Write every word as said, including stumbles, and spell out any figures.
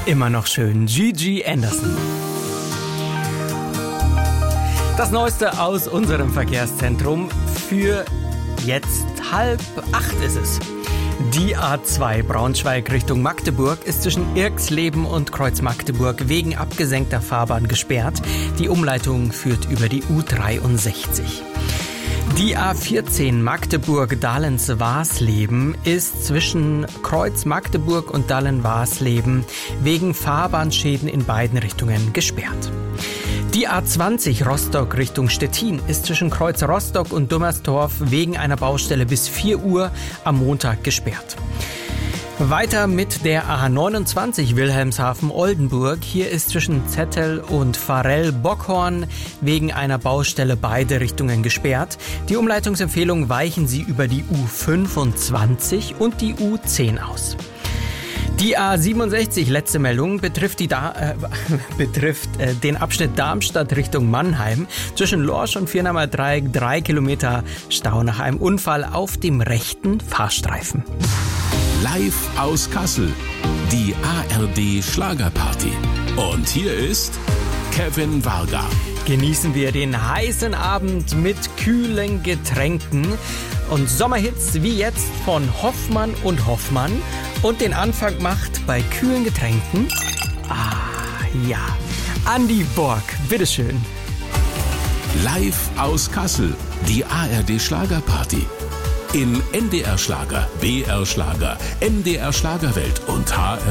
Immer noch schön. Gigi Anderson. Das Neueste aus unserem Verkehrszentrum für jetzt halb acht ist es. Die A zwei Braunschweig Richtung Magdeburg ist zwischen Irxleben und Kreuz Magdeburg wegen abgesenkter Fahrbahn gesperrt. Die Umleitung führt über die U dreiundsechzig. Die A vierzehn Magdeburg-Dahlens-Warsleben ist zwischen Kreuz Magdeburg und Dahlen-Warsleben wegen Fahrbahnschäden in beiden Richtungen gesperrt. Die A zwanzig Rostock Richtung Stettin ist zwischen Kreuz Rostock und Dummersdorf wegen einer Baustelle bis vier Uhr am Montag gesperrt. Weiter mit der A neunundzwanzig Wilhelmshaven-Oldenburg. Hier ist zwischen Zettel und Farell-Bockhorn wegen einer Baustelle beide Richtungen gesperrt. Die Umleitungsempfehlung weichen Sie über die U fünfundzwanzig und die U zehn aus. Die A siebenundsechzig, letzte Meldung, betrifft, die da, äh, betrifft äh, den Abschnitt Darmstadt Richtung Mannheim. Zwischen Lorsch und Viernahmer Dreieck drei Kilometer Stau nach einem Unfall auf dem rechten Fahrstreifen. Live aus Kassel, die A R D Schlagerparty. Und hier ist Kevin Varga. Genießen wir den heißen Abend mit kühlen Getränken und Sommerhits wie jetzt von Hoffmann und Hoffmann. Und den Anfang macht bei kühlen Getränken, ah ja, Andi Borg, bitteschön. Live aus Kassel, die A R D Schlagerparty. In N D R Schlager, B R Schlager, M D R Schlagerwelt und H R